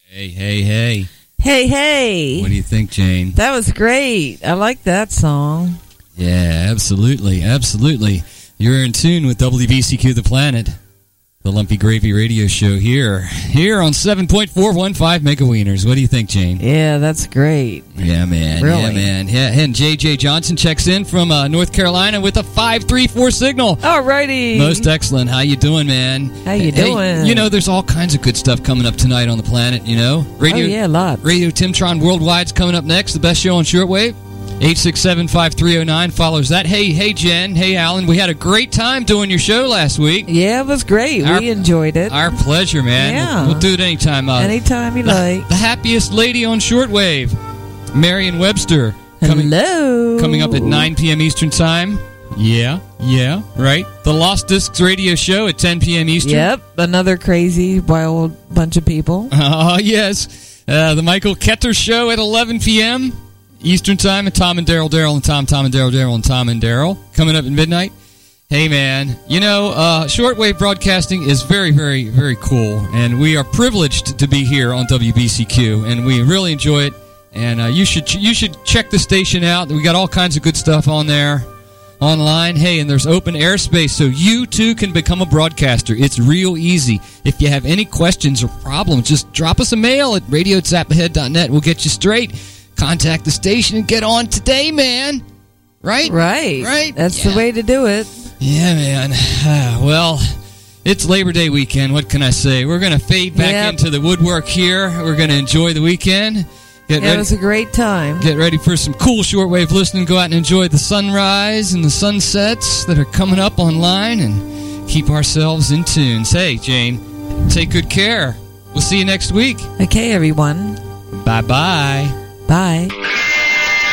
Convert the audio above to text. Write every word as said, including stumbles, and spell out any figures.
Hey, hey, hey. Hey, hey. What do you think, Jane? That was great. I like that song. Yeah, absolutely, absolutely. You're in tune with W B C Q The Planet, the Lumpy Gravy Radio Show here, here on seven point four one five Mega Wieners. What do you think, Jane? Yeah, that's great. Yeah, man. Really? Yeah, man. Yeah, and J J Johnson checks in from uh, North Carolina with a five three four signal. Alrighty. Most excellent. How you doing, man? How you Hey, doing? you know, there's all kinds of good stuff coming up tonight on the planet, you know? Radio, oh, yeah, lots. Radio Timtron Worldwide's coming up next, the best show on shortwave. eight six seven, five three oh nine follows that. Hey, hey, Jen. Hey, Alan. We had a great time doing your show last week. Yeah, it was great. Our, we enjoyed it. Our pleasure, man. Yeah. We'll, we'll do it anytime. Uh, anytime you the, like. The happiest lady on shortwave, Marion Webster. Coming, Hello. Coming up at nine p.m. Eastern Time. Yeah, yeah, right. The Lost Discs Radio Show at ten p.m. Eastern. Yep, another crazy, wild bunch of people. Oh, uh, yes. Uh, the Michael Ketter Show at eleven p.m. Eastern Time, and Tom and Daryl, Daryl and Tom, Tom and Daryl, Daryl and Tom and Daryl, coming up at midnight. Hey, man, you know, uh, shortwave broadcasting is very, very, very cool, and we are privileged to be here on W B C Q, and we really enjoy it, and uh, you should you should check the station out. We got all kinds of good stuff on there, online. Hey, and there's open airspace, so you, too, can become a broadcaster. It's real easy. If you have any questions or problems, just drop us a mail at radio at zap ahead dot net. We'll get you straight. Contact the station and get on today, man. Right? Right. Right? That's yeah. the way to do it. Yeah, man. Uh, well, it's Labor Day weekend. What can I say? We're going to fade back yep. into the woodwork here. We're going to enjoy the weekend. Get yeah, ready, it was a great time. Get ready for some cool shortwave listening. Go out and enjoy the sunrise and the sunsets that are coming up online and keep ourselves in tune. Hey, Jane, take good care. We'll see you next week. Okay, everyone. Bye-bye. Bye.